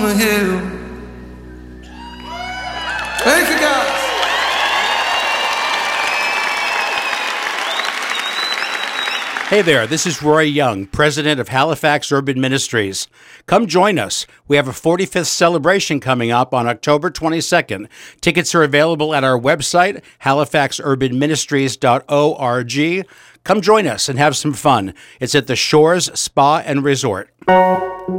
the hill. Thank you, guys. Hey there, this is Roy Young, president of Halifax Urban Ministries. Come join us. We have a 45th celebration coming up on October 22nd. Tickets are available at our website, halifaxurbanministries.org. Come join us and have some fun. It's at the Shores Spa and Resort.